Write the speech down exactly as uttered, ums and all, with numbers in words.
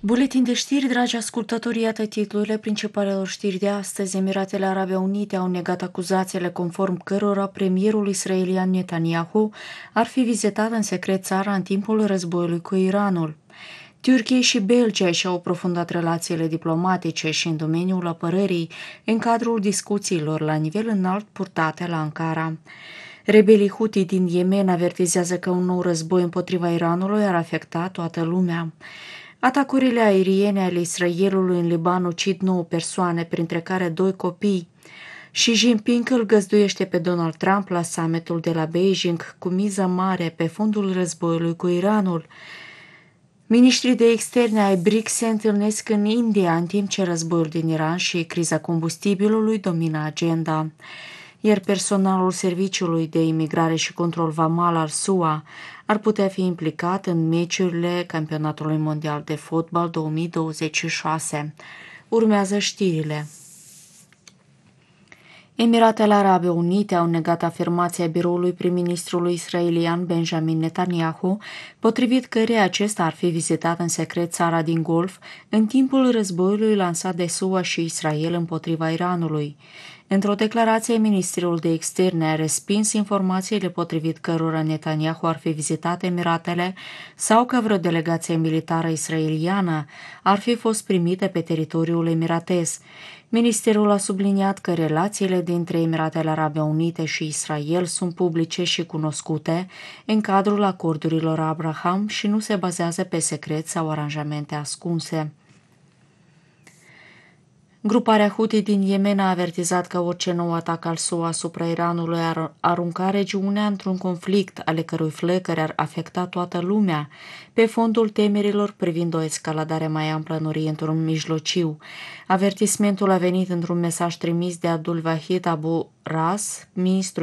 Buletin de știri, dragi ascultători, iată titlurile principalelor știri de astăzi. Emiratele Arabe Unite au negat acuzațiile conform cărora premierul israelian Netanyahu ar fi vizitat în secret țara în timpul războiului cu Iranul. Turcia și Belgia și-au aprofundat relațiile diplomatice și în domeniul apărării în cadrul discuțiilor la nivel înalt purtate la Ankara. Rebelii Houthi din Yemen avertizează că un nou război împotriva Iranului ar afecta toată lumea. Atacurile aeriene ale Israelului în Liban ucid nouă persoane, printre care doi copii. Xi Jinping îl găzduiește pe Donald Trump la summitul de la Beijing cu miză mare pe fondul războiului cu Iranul. Ministrii de externe ai B R I C S se întâlnesc în India, în timp ce războiul din Iran și criza combustibilului domină agenda. Iar personalul Serviciului de Imigrare și Control Vamal al S U A ar putea fi implicat în meciurile Campionatului Mondial de Fotbal două mii douăzeci și șase. Urmează știrile. Emiratele Arabe Unite au negat afirmația biroului prim-ministrului israelian Benjamin Netanyahu, potrivit căreia acesta ar fi vizitat în secret țara din Golf în timpul războiului lansat de S U A și Israel împotriva Iranului. Într-o declarație, ministrul de externe a respins informațiile potrivit cărora Netanyahu ar fi vizitat Emiratele sau că vreo delegație militară israeliană ar fi fost primită pe teritoriul emiratez. Ministerul a subliniat că relațiile dintre Emiratele Arabe Unite și Israel sunt publice și cunoscute în cadrul acordurilor Abraham și nu se bazează pe secret sau aranjamente ascunse. Gruparea Houthi din Yemen a avertizat că orice nou atac al S U A asupra Iranului ar arunca regiunea într-un conflict ale cărui flăcări ar afecta toată lumea, pe fondul temerilor privind o escaladare mai amplă în Orientul Mijlociu. Avertismentul a venit într-un mesaj trimis de Abdul Wahid Abu Ras, ministru